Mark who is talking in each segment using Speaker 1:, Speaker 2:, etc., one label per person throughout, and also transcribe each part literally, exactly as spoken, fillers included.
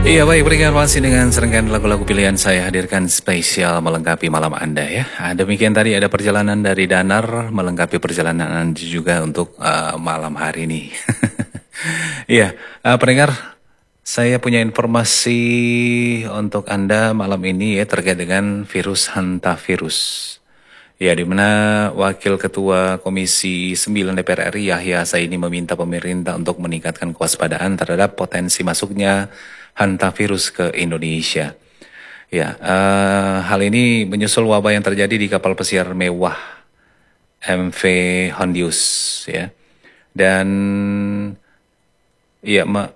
Speaker 1: Iya baik, berikan masih dengan serangkaian lagu-lagu pilihan saya hadirkan spesial melengkapi malam Anda ya. Ah, demikian tadi ada perjalanan dari Danar melengkapi perjalanan Anda juga untuk uh, malam hari ini. Iya, uh, pendengar, saya punya informasi untuk Anda malam ini ya terkait dengan virus hantavirus. Ya, di mana Wakil Ketua Komisi sembilan D P R R I Yahya Saini meminta pemerintah untuk meningkatkan kewaspadaan terhadap potensi masuknya hantavirus ke Indonesia. Ya, eh, hal ini menyusul wabah yang terjadi di kapal pesiar mewah M V Hondius ya. Dan ya, Ma-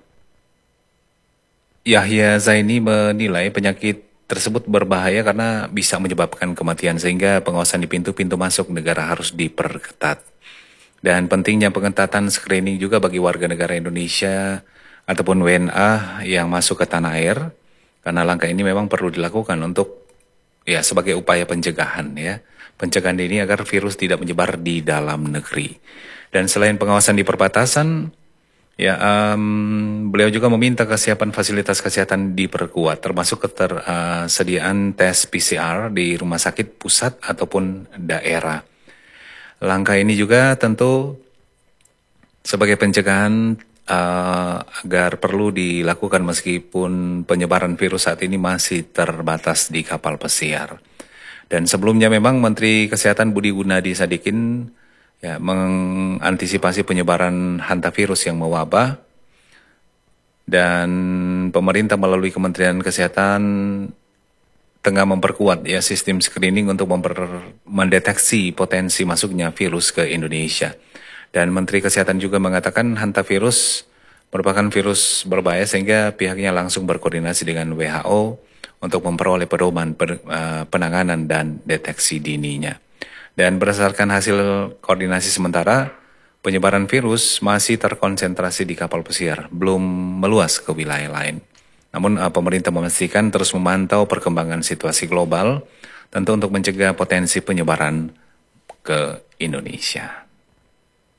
Speaker 1: Yahya Zaini menilai penyakit tersebut berbahaya karena bisa menyebabkan kematian sehingga pengawasan di pintu-pintu masuk negara harus diperketat. Dan pentingnya pengetatan screening juga bagi warga negara Indonesia ataupun W N A yang masuk ke tanah air karena langkah ini memang perlu dilakukan untuk ya sebagai upaya pencegahan ya. Pencegahan ini agar virus tidak menyebar di dalam negeri. Dan selain pengawasan di perbatasan, ya, em, beliau juga meminta kesiapan fasilitas kesehatan diperkuat, termasuk ketersediaan tes P C R di rumah sakit pusat ataupun daerah. Langkah ini juga tentu sebagai pencegahan eh, agar perlu dilakukan meskipun penyebaran virus saat ini masih terbatas di kapal pesiar. Dan sebelumnya memang Menteri Kesehatan Budi Gunadi Sadikin ya mengantisipasi penyebaran hantavirus yang mewabah dan pemerintah melalui Kementerian Kesehatan tengah memperkuat ya sistem screening untuk memper- mendeteksi potensi masuknya virus ke Indonesia. Dan Menteri Kesehatan juga mengatakan hantavirus merupakan virus berbahaya sehingga pihaknya langsung berkoordinasi dengan W H O untuk memperoleh pedoman per- eh, penanganan dan deteksi dininya. Dan berdasarkan hasil koordinasi sementara, penyebaran virus masih terkonsentrasi di kapal pesiar, belum meluas ke wilayah lain. Namun uh, pemerintah memastikan terus memantau perkembangan situasi global, tentu untuk mencegah potensi penyebaran ke Indonesia.